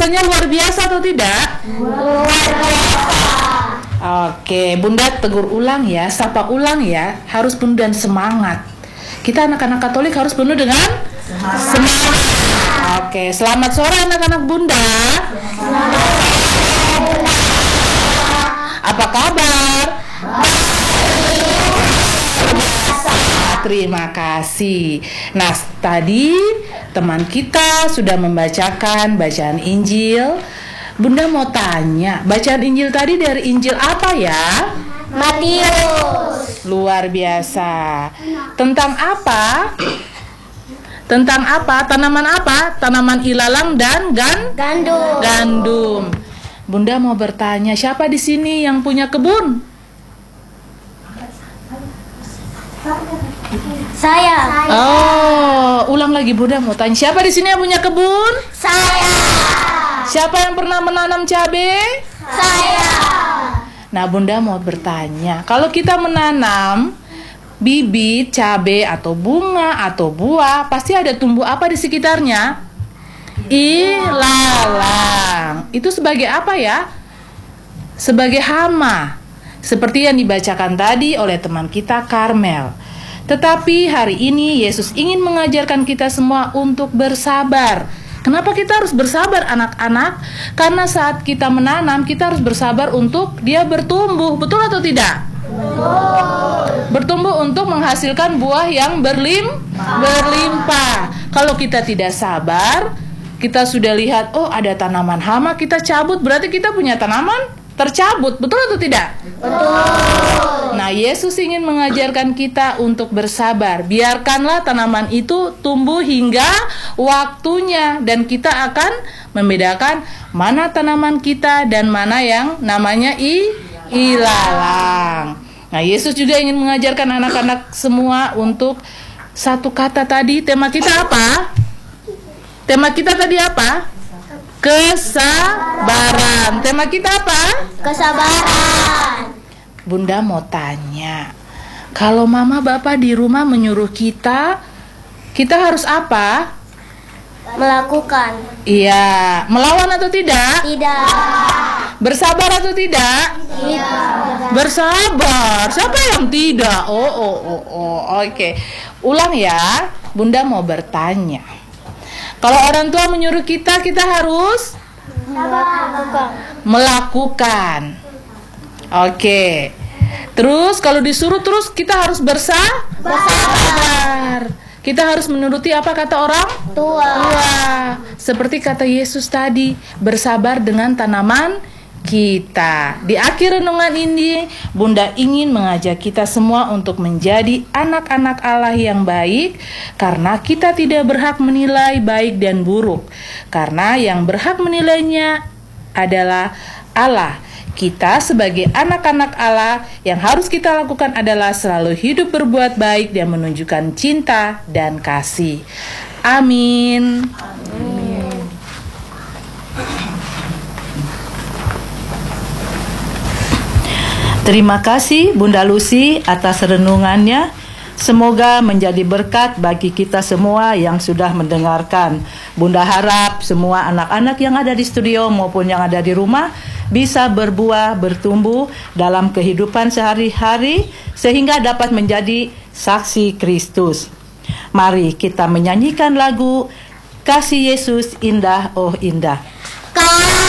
rasanya luar biasa atau tidak? Luar biasa. Oke, Bunda tegur ulang ya, sapa ulang ya. Harus penuh dan semangat. Kita anak-anak Katolik harus penuh dengan semangat. Oke, selamat sore anak-anak Bunda. Apa kabar? Terima kasih. Nah, tadi teman kita sudah membacakan bacaan Injil. Bunda mau tanya, bacaan Injil tadi dari Injil apa ya? Matius. Luar biasa. Tentang apa? Tentang apa? Tanaman apa? Tanaman ilalang dan Gandum. gandum. Bunda mau bertanya, siapa di sini yang punya kebun? Saya. Oh, ulang lagi Bunda mau tanya, siapa di sini yang punya kebun? Saya. Siapa yang pernah menanam cabai? Saya. Nah, Bunda mau bertanya, kalau kita menanam bibit cabai atau bunga atau buah, pasti ada tumbuh apa di sekitarnya? Ilalang. Itu sebagai apa ya? Sebagai hama. Seperti yang dibacakan tadi oleh teman kita Karmel. Tetapi hari ini Yesus ingin mengajarkan kita semua untuk bersabar. Kenapa kita harus bersabar anak-anak? Karena saat kita menanam, kita harus bersabar untuk dia bertumbuh. Betul atau tidak? Betul. Bertumbuh untuk menghasilkan buah yang berlimpah. Kalau kita tidak sabar, kita sudah lihat, oh ada tanaman hama, kita cabut, berarti kita punya tanaman tercabut. Betul atau tidak? Betul. Nah, Yesus ingin mengajarkan kita untuk bersabar. Biarkanlah tanaman itu tumbuh hingga waktunya, dan kita akan membedakan mana tanaman kita dan mana yang namanya ilalang. Nah, Yesus juga ingin mengajarkan anak-anak semua untuk satu kata tadi. Tema kita apa? Tema kita tadi apa? Kesabaran. Tema kita apa? Kesabaran. Bunda mau tanya, kalau mama bapak di rumah menyuruh kita harus apa? Melakukan. Iya, melawan atau tidak? Tidak. Bersabar atau tidak? Tidak. Bersabar. Siapa yang tidak? Oke. Ulang ya. Bunda mau bertanya. Kalau orang tua menyuruh kita harus melakukan. Oke. Terus kalau disuruh terus kita harus bersabar. Kita harus menuruti apa kata orang Tua. Seperti kata Yesus tadi, bersabar dengan tanaman kita. Di akhir renungan ini, Bunda ingin mengajak kita semua untuk menjadi anak-anak Allah yang baik, karena kita tidak berhak menilai baik dan buruk, karena yang berhak menilainya adalah Allah. Kita sebagai anak-anak Allah, yang harus kita lakukan adalah selalu hidup berbuat baik dan menunjukkan cinta dan kasih. Amin. Terima kasih Bunda Lucy atas renungannya. Semoga menjadi berkat bagi kita semua yang sudah mendengarkan. Bunda harap semua anak-anak yang ada di studio maupun yang ada di rumah bisa berbuah, bertumbuh dalam kehidupan sehari-hari sehingga dapat menjadi saksi Kristus. Mari kita menyanyikan lagu Kasih Yesus Indah Oh Indah.